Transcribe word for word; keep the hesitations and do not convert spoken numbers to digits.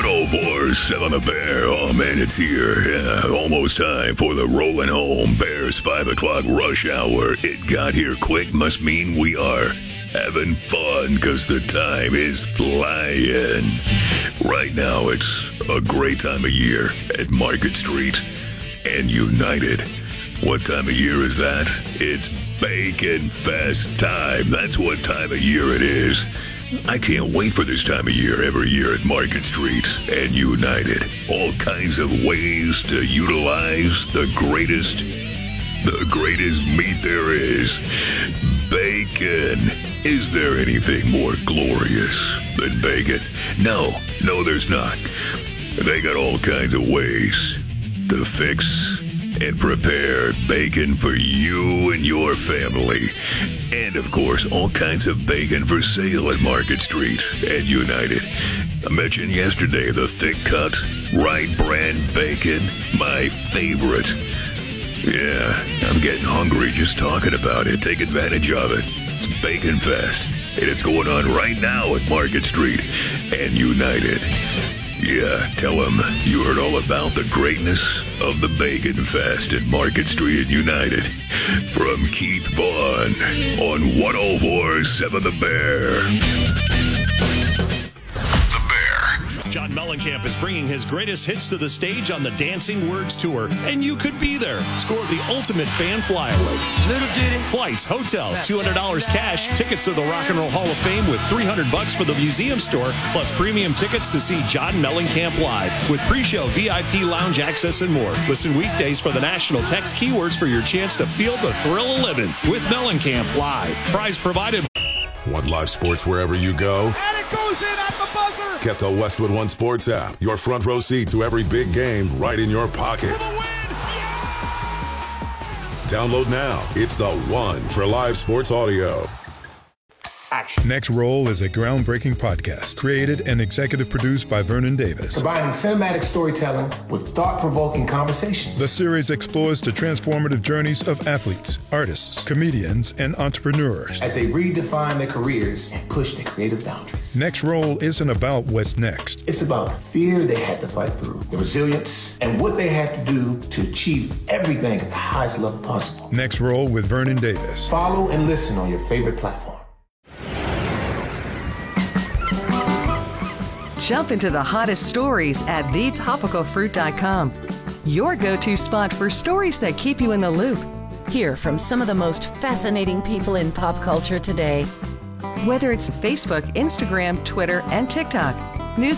one oh four seven The Bear. Oh, man, it's here. Yeah, almost time for the rolling home Bears five o'clock rush hour. It got here quick must mean we are having fun because the time is flying. Right now, it's a great time of year at Market Street and United. What time of year is that? It's Bacon Fest time. That's what time of year it is. I can't wait for this time of year every year at Market Street and United. All kinds of ways to utilize the greatest, the greatest meat there is. Bacon. Is there anything more glorious than bacon? No, no there's not. They got all kinds of ways to fix and prepare bacon for you and your family. And, of course, all kinds of bacon for sale at Market Street and United. I mentioned yesterday the thick-cut, Wright brand bacon, my favorite. Yeah, I'm getting hungry just talking about it. Take advantage of it. It's Bacon Fest, and it's going on right now at Market Street and United. Yeah, tell them you heard all about the greatness of the Bacon Fest at Market Street and United. From Keith Vaughn on one oh four seven The Bear. The Bear. John Mellencamp is bringing his greatest hits to the stage on the Dancing Words Tour, and you could be there. Score the ultimate fan flyaway. Little Diddy. Flights, hotel, two hundred dollars cash, tickets to the Rock and Roll Hall of Fame with three hundred bucks for the museum store, plus premium tickets to see John Mellencamp live with pre-show V I P lounge access and more. Listen weekdays for the national text keywords for your chance to feel the thrill of living with Mellencamp live. Prize provided. Want live sports wherever you go? And it goes in at the buzzer. Get the Westwood One Sports app. Your front row seat to every big game right in your pocket. For the win. Yeah. Download now. It's the one for live sports audio. Action. Next Roll is a groundbreaking podcast created and executive produced by Vernon Davis. Combining cinematic storytelling with thought-provoking conversations. The series explores the transformative journeys of athletes, artists, comedians, and entrepreneurs as they redefine their careers and push their creative boundaries. Next Roll isn't about what's next. It's about the fear they had to fight through, the resilience, and what they had to do to achieve everything at the highest level possible. Next Roll with Vernon Davis. Follow and listen on your favorite platform. Jump into the hottest stories at the topical fruit dot com. Your go-to spot for stories that keep you in the loop. Hear from some of the most fascinating people in pop culture today. Whether it's Facebook, Instagram, Twitter, and TikTok,